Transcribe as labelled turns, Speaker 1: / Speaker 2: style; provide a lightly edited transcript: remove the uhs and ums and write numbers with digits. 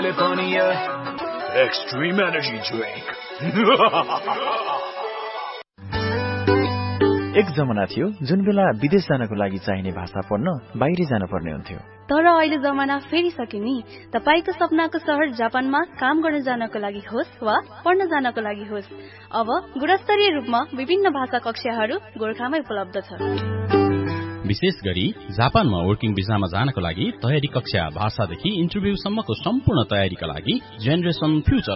Speaker 1: Extreme energy drink.
Speaker 2: एक जमाना थियो जुन बेला विदेश जानको लागि चाहिने भाषा पढ्न बाहिर जान पर्ने हुन्थ्यो।
Speaker 3: तर अहिले जमाना फेरिसक्यो नि। तपाईको सपनाको शहर जापानमा काम गर्न जानको लागि होस् वा पढ्न जानको लागि होस्, अब गुणस्तरीय रूपमा विभिन्न भाषा कक्षाहरू गोरखामै उपलब्ध छ।
Speaker 4: विशेष गरी जापानमा वर्किङ भिसामा जानको लागि तयारी कक्षा, भाषादेखि इन्टरभ्यू सम्मको सम्पूर्ण तयारीका लागि जेनरेसन फ्युचर